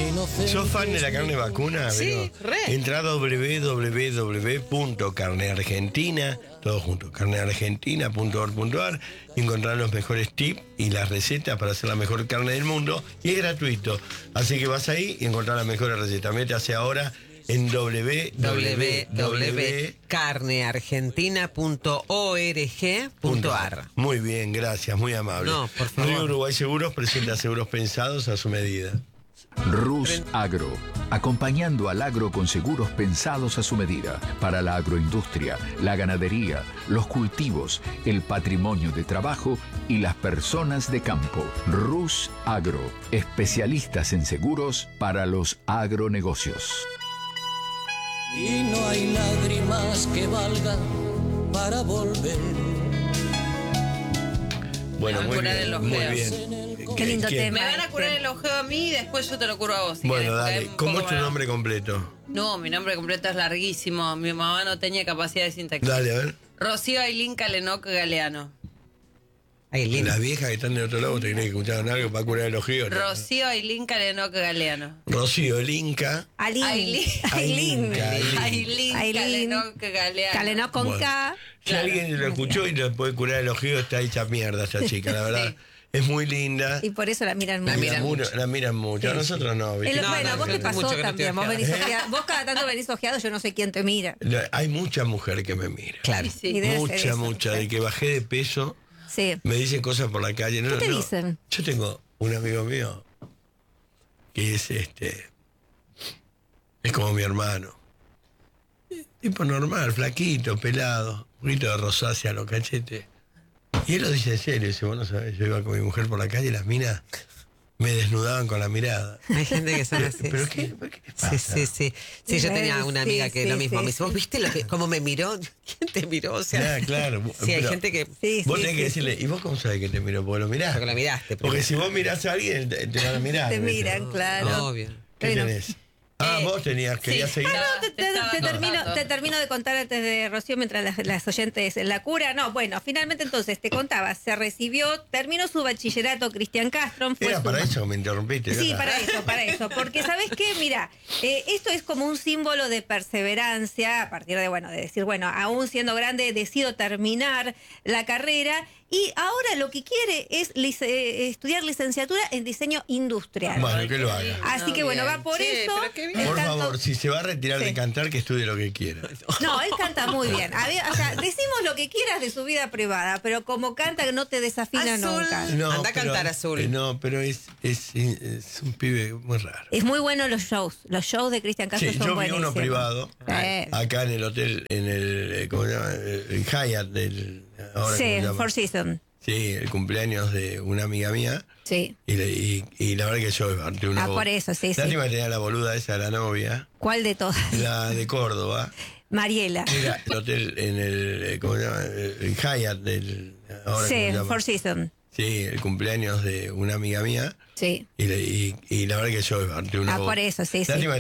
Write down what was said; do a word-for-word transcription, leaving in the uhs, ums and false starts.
¿Sos fan de la carne vacuna? Sí, Pero re. entra a doble u doble u doble u punto carne argentina, todo junto, carne argentina punto org punto ar, y encontrar los mejores tips y las recetas para hacer la mejor carne del mundo, y es gratuito. Así que vas ahí y encontrar las mejores recetas. Mete hacia ahora en doble u doble u doble u w w w punto carne argentina punto org punto ar. Muy bien, gracias, muy amable. No, por favor. Río Uruguay Seguros presenta seguros pensados a su medida. Rus Agro, acompañando al agro con seguros pensados a su medida, para la agroindustria, la ganadería, los cultivos, el patrimonio de trabajo y las personas de campo. Rus Agro, especialistas en seguros para los agronegocios. Y no hay lágrimas que valgan para volver. Bueno, Me van a muy curar bien, el muy ojeo. bien. Qué lindo ¿Quién? tema. Me van a curar el ojeo a mí y después yo te lo curo a vos. si Bueno, querés, dale. porque un ¿Cómo poco es tu más- nombre completo? No, mi nombre completo es larguísimo. Mi mamá no tenía capacidad de sintaxis. Dale, a ver. Rocío Ailín Calenoc Galeano. Ailín. Las viejas que están del otro lado te creen que escucharon algo para curar el ojeo. ¿no? Rocío Ailín Calenoc Galeano. Rocío, el Inca. Ailín. Ailín. Ailín. Ailín. Ailín Ailín. Calenoc Galeano. Calenoc con Bueno. K. Si Claro. alguien lo escuchó y le puede curar el ojeo, está hecha mierda esa chica, la verdad. Sí. Es muy linda. Y por eso la miran La mucho. miran miran mucho. La miran mucho. A nosotros no, Es ¿viste? lo- No, bueno, no, a vos no, te no, pasó mucho que no también. estoy Vos, venís ojeada. ojeado. Vos cada tanto venís ojeado, yo no sé quién te mira. La- Hay mucha mujer que me mira. Claro. Sí, sí. Y debe ser Mucha, eso. mucha. De que bajé de peso, Sí. me dicen cosas por la calle. No, ¿Qué te no. dicen? Yo tengo un amigo mío que es este. Es como mi hermano. Tipo normal, flaquito, pelado, un poquito de rosácea a los cachetes. Y él lo dice en serio, dice, vos no sabés, yo iba con mi mujer por la calle y las minas me desnudaban con la mirada. Hay gente que son así. ¿Pero sí. qué, ¿Pero qué les pasa? Sí, sí, sí. Sí, yo tenía una amiga que Sí, lo sí, mismo. sí, Me dice, ¿vos sí. viste lo que, cómo me miró? ¿Quién te miró? O sea, Ya, claro. sí, hay pero gente que... Sí, Vos sí, tenés sí, que decirle, ¿y vos cómo sabés que te miró? Porque lo mirás. Porque lo miraste Porque primero. si vos mirás a alguien, te, te van a mirar. Te ¿viste? miran, claro. Obvio. ¿Qué Bueno. tenés? Ah, Eh, vos tenías, querías sí. seguir. Ah, No, te, te- Estaba te termino, contando. te termino de contar antes de Rocío mientras las, las oyentes la cura. No, bueno, finalmente entonces te contaba, se recibió, terminó su bachillerato Cristian Castro. Fue Era su- para eso que me interrumpiste. Sí, Gata. para eso, para eso. Porque, ¿sabes qué? Mira, eh, esto es como un símbolo de perseverancia, a partir de, bueno, de decir, bueno, aún siendo grande, decido terminar la carrera y ahora lo que quiere es lic- eh, estudiar licenciatura en diseño industrial. Bueno, que lo haga. Así que, bueno, va por Che, eso. pero qué bien. Por tanto- favor, si se va a retirar Sí. de cantar, que estudie lo que quiera. No, él canta muy bien. A ver, o sea, decimos lo que quieras de su vida privada, pero como canta no te desafina Azul. nunca. Anda a cantar, Azul. eh, No, pero es, es, es un pibe muy raro. Es muy bueno los shows. Los shows de Cristian Castro Sí, son yo vi buenísimos. uno privado, Sí. acá en el hotel, en el, eh, ¿cómo se llama? El Hyatt del... ahora, Sí, ¿cómo se llama? Four Seasons. Sí, el cumpleaños de una amiga mía. Sí. Y, le- y, y la verdad que yo levanté una Ah, voz. por eso, sí, sí. Lástima que tenía la boluda esa, la novia, ¿Cuál de todas? la de Córdoba. Mariela. Era el hotel en el, eh, ¿cómo se llama? El Hyatt del... ahora, Sí, ¿cómo se llama? Four Seasons. Sí, el cumpleaños de una amiga mía. Sí. Y, le- y, y la verdad que yo levanté una Ah, voz. por eso, sí, sí. Lástima